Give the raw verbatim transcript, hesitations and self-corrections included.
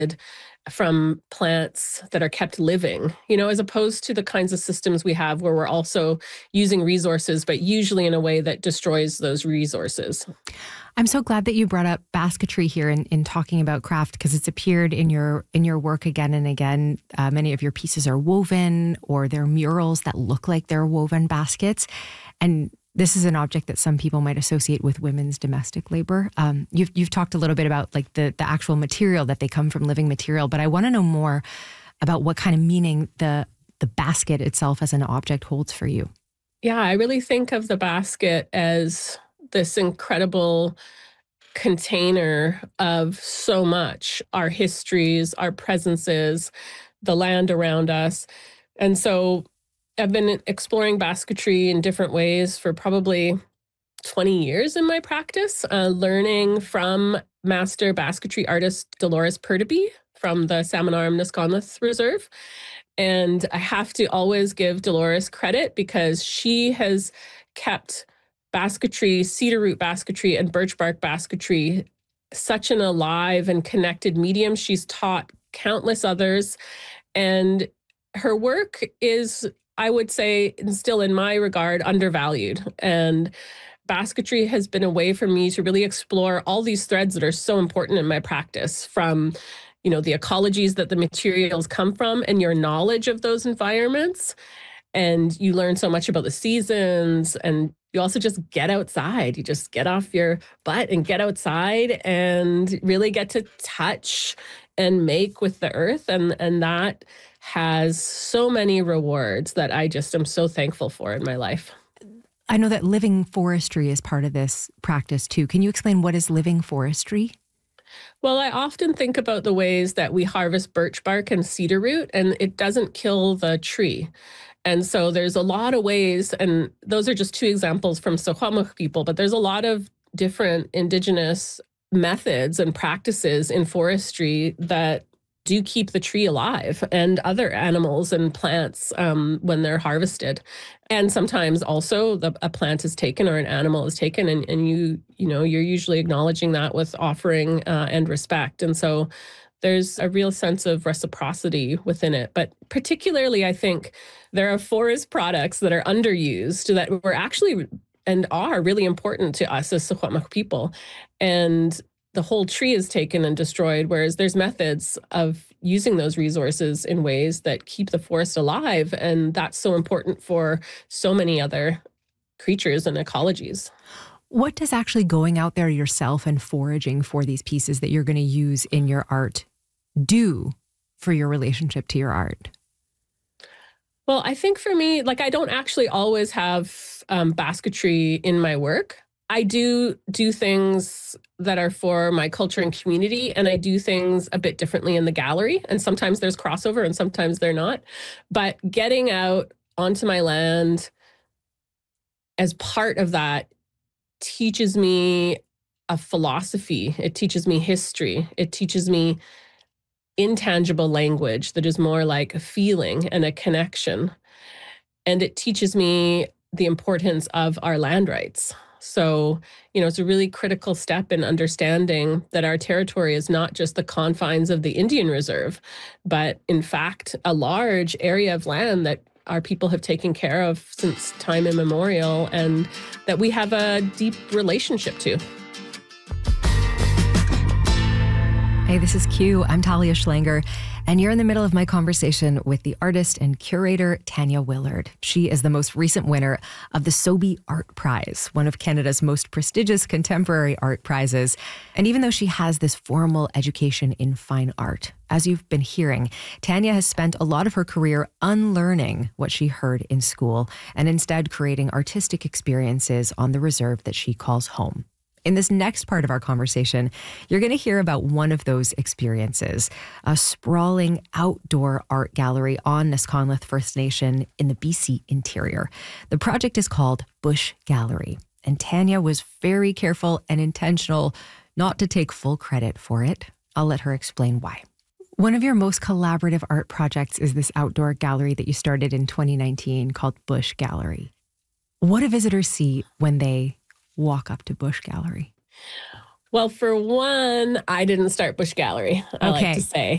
from plants that are kept living, you know, as opposed to the kinds of systems we have where we're also using resources, but usually in a way that destroys those resources. I'm so glad that you brought up basketry here in, in talking about craft, because it's appeared in your in your work again and again. Uh, many of your pieces are woven, or they're murals that look like they're woven baskets. And this is an object that some people might associate with women's domestic labor. Um, you've you've talked a little bit about like the the actual material, that they come from living material, but I want to know more about what kind of meaning the the basket itself as an object holds for you. Yeah, I really think of the basket as this incredible container of so much, our histories, our presences, the land around us. And so I've been exploring basketry in different ways for probably twenty years in my practice, uh, learning from master basketry artist Dolores Perteby from the Salmon Arm Nisconluth Reserve. And I have to always give Dolores credit because she has kept basketry, cedar root basketry, and birch bark basketry such an alive and connected medium. She's taught countless others, and her work is, I would say, still in my regard, undervalued. And basketry has been a way for me to really explore all these threads that are so important in my practice, from, you know, the ecologies that the materials come from and your knowledge of those environments. And you learn so much about the seasons, and you also just get outside. You just get off your butt and get outside and really get to touch and make with the earth. And, and that has so many rewards that I just am so thankful for in my life. I know that living forestry is part of this practice too. Can you explain what is living forestry? Well, I often think about the ways that we harvest birch bark and cedar root, and it doesn't kill the tree. And so there's a lot of ways, and those are just two examples from Secwepemc people, but there's a lot of different Indigenous methods and practices in forestry that do keep the tree alive, and other animals and plants um, when they're harvested. And sometimes also the, a plant is taken or an animal is taken, and, and you, you know, you're usually acknowledging that with offering uh, and respect. And so there's a real sense of reciprocity within it. But particularly, I think there are forest products that are underused that were actually and are really important to us as Secwepemc people. And the whole tree is taken and destroyed, whereas there's methods of using those resources in ways that keep the forest alive. And that's so important for so many other creatures and ecologies. What does actually going out there yourself and foraging for these pieces that you're going to use in your art do for your relationship to your art? Well, I think for me, like, I don't actually always have um, basketry in my work. I do do things that are for my culture and community, and I do things a bit differently in the gallery. And sometimes there's crossover and sometimes they're not. But getting out onto my land as part of that teaches me a philosophy. It teaches me history. It teaches me intangible language that is more like a feeling and a connection. And it teaches me the importance of our land rights. So, you know, it's a really critical step in understanding that our territory is not just the confines of the Indian Reserve, but in fact, a large area of land that our people have taken care of since time immemorial, and that we have a deep relationship to. Hey, this is Q. I'm Talia Schlanger, and you're in the middle of my conversation with the artist and curator Tanya Willard. She is the most recent winner of the Sobey Art Prize, one of Canada's most prestigious contemporary art prizes. And even though she has this formal education in fine art, as you've been hearing, Tanya has spent a lot of her career unlearning what she heard in school and instead creating artistic experiences on the reserve that she calls home. In this next part of our conversation, you're going to hear about one of those experiences, a sprawling outdoor art gallery on Nisconluth First Nation in the B C interior. The project is called Bush Gallery, and Tanya was very careful and intentional not to take full credit for it. I'll let her explain why. One of your most collaborative art projects is this outdoor gallery that you started in twenty nineteen called Bush Gallery. What do visitors see when they walk up to Bush Gallery? Well, for one, I didn't start Bush Gallery, I okay. like to say.